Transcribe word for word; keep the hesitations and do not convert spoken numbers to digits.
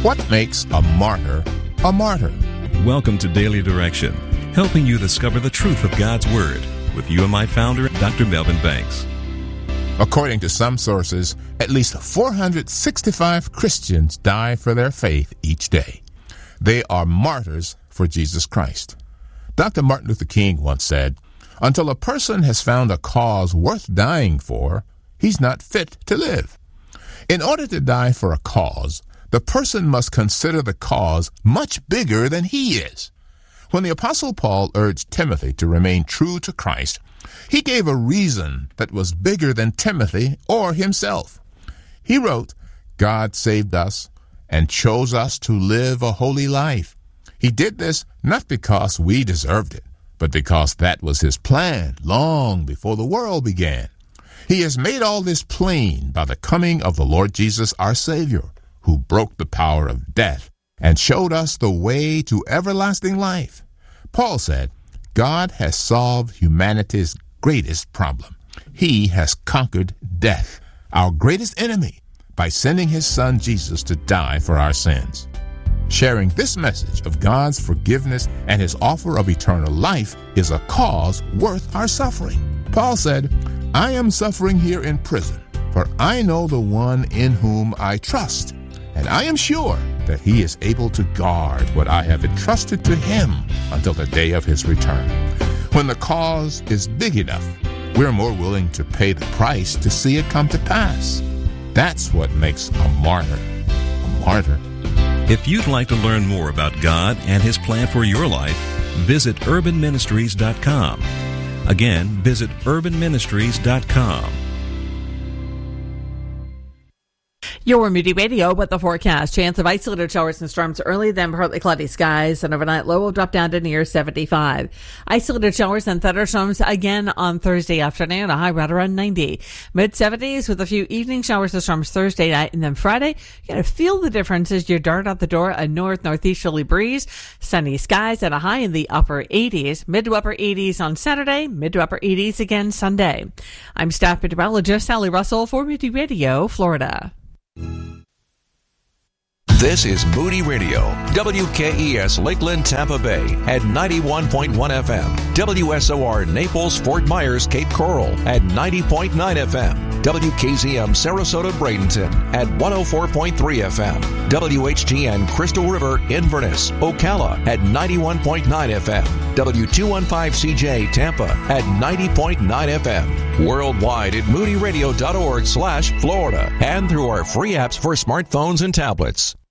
What makes a martyr a martyr? Welcome to Daily Direction, helping you discover the truth of God's Word with U M I founder, Doctor Melvin Banks. According to some sources, at least four hundred sixty-five Christians die for their faith each day. They are martyrs for Jesus Christ. Doctor Martin Luther King once said, "Until a person has found a cause worth dying for, he's not fit to live." In order to die for a cause, the person must consider the cause much bigger than he is. When the Apostle Paul urged Timothy to remain true to Christ, he gave a reason that was bigger than Timothy or himself. He wrote, "God saved us and chose us to live a holy life. He did this not because we deserved it, but because that was his plan long before the world began. He has made all this plain by the coming of the Lord Jesus, our Savior, who broke the power of death and showed us the way to everlasting life." Paul said, God has solved humanity's greatest problem. He has conquered death, our greatest enemy, by sending his son Jesus to die for our sins. Sharing this message of God's forgiveness and his offer of eternal life is a cause worth our suffering. Paul said, "I am suffering here in prison, for I know the one in whom I trust, and I am sure that he is able to guard what I have entrusted to him until the day of his return." When the cause is big enough, we're more willing to pay the price to see it come to pass. That's what makes a martyr a martyr. If you'd like to learn more about God and his plan for your life, visit urban ministries dot com. Again, visit urban ministries dot com. Your Moody Radio with the forecast. Chance of isolated showers and storms early, then partly cloudy skies. And overnight low will drop down to near seventy-five. Isolated showers and thunderstorms again on Thursday afternoon. A high right around ninety. mid-seventies with a few evening showers and storms Thursday night. And then Friday, you're going to feel the difference as you dart out the door. A north-northeasterly breeze. Sunny skies at a high in the upper eighties. Mid to upper eighties on Saturday. Mid to upper eighties again Sunday. I'm staff meteorologist Sally Russell for Moody Radio, Florida. This is Moody Radio, W K E S Lakeland, Tampa Bay at ninety-one point one F M, W S O R Naples, Fort Myers, Cape Coral at ninety point nine F M, W K Z M Sarasota, Bradenton at one oh four point three F M, W H G N Crystal River, Inverness, Ocala at ninety-one point nine F M, W two fifteen C J Tampa at ninety point nine F M, worldwide at moody radio dot org slash Florida, and through our free apps for smartphones and tablets.